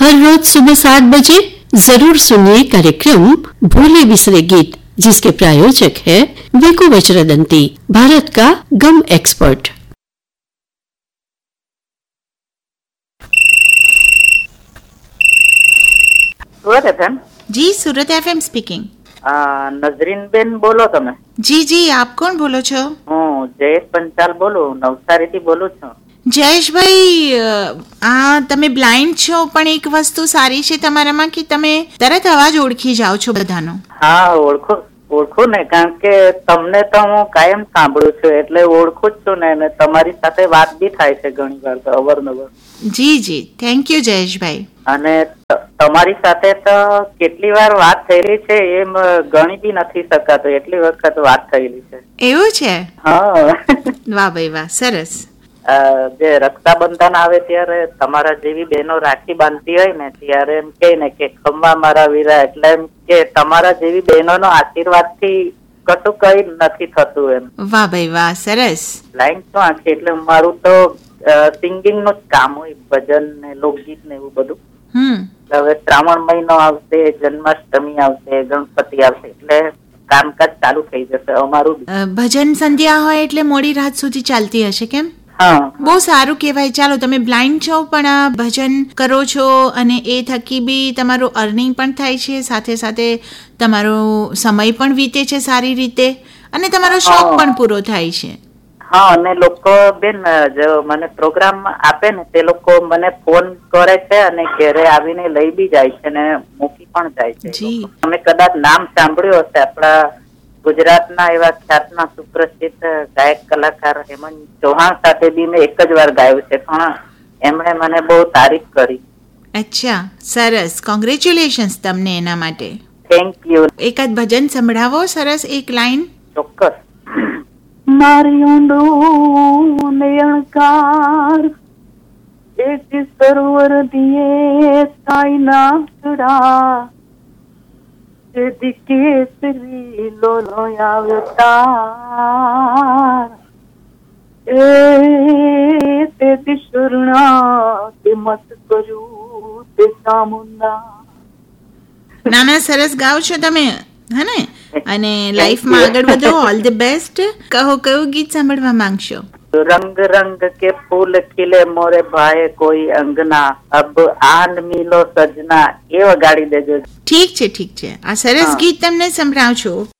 हर रोज सुबह 7 बजे जरूर सुनिए कार्यक्रम भूले बिसरे गीत, जिसके प्रायोजक है वेको वज्रदंती, भारत का गम एक्सपर्ट। સુરત એફએમ जी सूरत एफएम स्पीकिंग। નઝરીન બેન બોલો તમે? जी जी आप कौन बोलो છો? હું જયેશ પંચાલ બોલું, નવસારીથી બોલું છું। જયેશભાઈ, તમે બ્લાઇન્ડ છો, પણ એક વસ્તુ સારી છે તમારામાં કે તમે તરત અવાજ ઓળખી જાઓ છો બધાનો। હા, ઓળખું ને, કારણ કે તમને તો હું કાયમ સાંભળું છું, એટલે ઓળખું જ છું ને, અને તમારી સાથે વાત બી થાય છે ઘણી વાર તો અવારનવાર। જી જી, થેન્ક યુ જયેશભાઈ। અને તમારી સાથે તો કેટલી વાર વાત થયેલી છે એમ ગણી બી નથી શકાતું, એટલી વખત વાત થયેલી છે। એવું છે? હા। વાહ ભાઈ વાહ, સરસ। જે રક્ષાબંધન આવે ત્યારે તમારા જેવી બહેનો રાખી બાંધતી હોય ને, ત્યારે એમ કે ને કે ખમ્મા મારા વીરા, એટલે એમ કે તમારા જેવી બહેનોનો આશીર્વાદ થી કશું કઈ નથી થતું એમ। વાહ ભાઈ વાહ, સરસ। લાઈન તો આખી, એટલે મારું તો સિંગિંગ નું જ કામ હોય, ભજન ને લોકગીત ને એવું બધું। હવે શ્રાવણ મહિનો આવશે, જન્માષ્ટમી આવશે, ગણપતિ આવશે, એટલે કામકાજ ચાલુ થઈ જશે અમારું। ભજન સંધ્યા હોય એટલે મોડી રાત સુધી ચાલતી હશે, કેમ? હા, બહુ સારું કહેવાય। ચાલો, તમે બ્લાઇન્ડ છો પણ આ ભજન કરો છો, અને એ થકી બી તમારું અર્નિંગ પણ થાય છે, સાથે સાથે તમારો સમય પણ વીતે છે સારી રીતે, અને તમારો શોખ પણ પૂરો થાય છે। હા, અને લોકો બેન જો મને પ્રોગ્રામ આપે ને, તે લોકો મને ફોન કરે છે અને ઘરે આવીને લઈ બી જાય છે ને મૂકી પણ જાય છે। તમે કદાચ નામ સાંભળ્યું હશે, આપણા ગુજરાતના એવા ખ્યાતના સુપ્રસિદ્ધ ગાયક કલાકાર હેમંત ચૌહાણ સાથે બી મેં એક જ વાર ગાયું છે, પણ એમણે મને બહુ તારીફ કરી। અચ્છા, સરસ, કોંગ્રેચ્યુલેશન્સ તમને એના માટે। Thank you. એકાદ ભજન સંભળાવો, સરસ એક લાઈન। ચોક્કસ। મારી ઊંડું નયણકાર એક સરોવર દિયે સાઈના ચડા તે કેસરી લોલો આવતાર એ તે દિશુરણા તે મત કર્યું તે ચામુંડા। ના ના, સરસ ગાઓ છો તમે, હે ને? અને લાઈફમાં આગળ વધો, ઓલ ધ બેસ્ટ। કહો, કયું ગીત સાંભળવા માંગશો? रंग रंग के फूल खिले मोरे भाई कोई अंगना अब आन मिलो सजना, એ વગાડી દેજો। ઠીક છે ઠીક છે, આ સરસ ગીત તમને સંભળાવ છો।